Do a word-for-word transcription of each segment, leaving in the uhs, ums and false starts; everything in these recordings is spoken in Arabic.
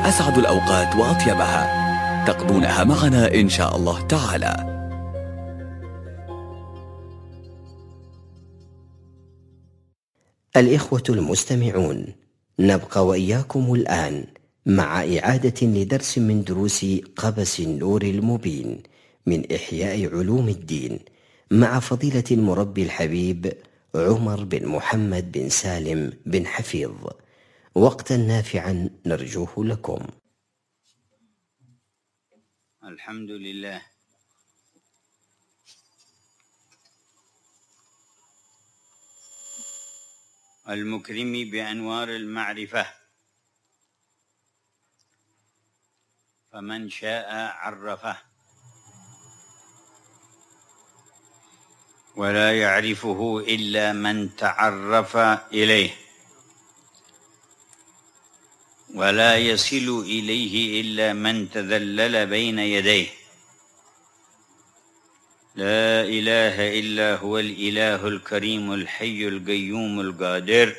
أسعد الأوقات وأطيبها تقضونها معنا إن شاء الله تعالى. الإخوة المستمعون، نبقى وإياكم الآن مع إعادة لدرس من دروس قبس النور المبين من إحياء علوم الدين مع فضيلة المربي الحبيب عمر بن محمد بن سالم بن حفيظ. وقتا نافعا نرجوه لكم. الحمد لله. المكرم بأنوار المعرفة، فمن شاء عرفه ولا يعرفه إلا من تعرف إليه، ولا يصل إليه إلا من تذلل بين يديه. لا إله إلا هو الإله الكريم الحي القيوم القادر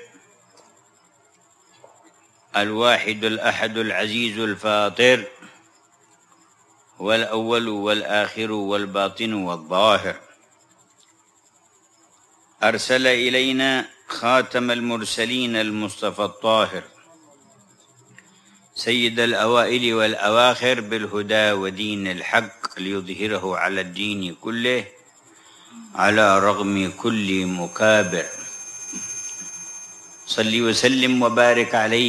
الواحد الأحد العزيز الفاطر، هو الأول والآخر والباطن والظاهر. أرسل إلينا خاتم المرسلين المصطفى الطاهر سيد الأوائل والأواخر بالهدى ودين الحق ليظهره على الدين كله على رغم كل مكابر. صل وسلم وبارك عليه